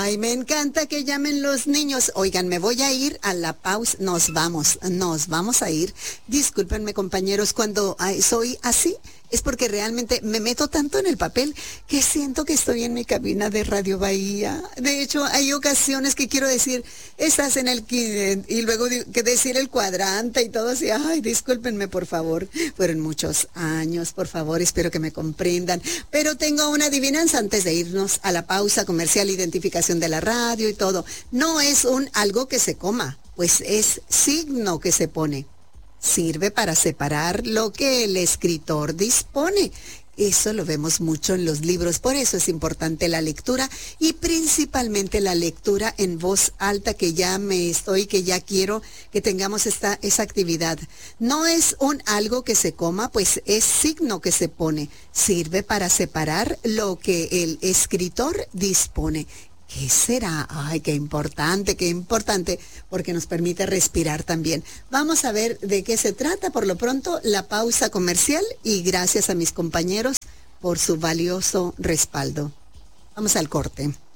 Ay, me encanta que llamen los niños. Oigan, me voy a ir a la pausa. Nos vamos a ir. Discúlpenme, compañeros, cuando soy así, es porque realmente me meto tanto en el papel que siento que estoy en mi cabina de Radio Bahía. De hecho, hay ocasiones que quiero decir, estás en el y luego que decir el cuadrante y todo así. Ay, discúlpenme, por favor. Fueron muchos años, por favor, espero que me comprendan. Pero tengo una adivinanza antes de irnos a la pausa comercial, identificación de la radio y todo. No es algo que se coma, pues es signo que se pone. Sirve para separar lo que el escritor dispone. Eso lo vemos mucho en los libros, por eso es importante la lectura y principalmente la lectura en voz alta, que ya quiero que tengamos esa actividad. No es algo que se coma, pues es signo que se pone. Sirve para separar lo que el escritor dispone. ¿Qué será? Ay, qué importante, porque nos permite respirar también. Vamos a ver de qué se trata. Por lo pronto, la pausa comercial y gracias a mis compañeros por su valioso respaldo. Vamos al corte.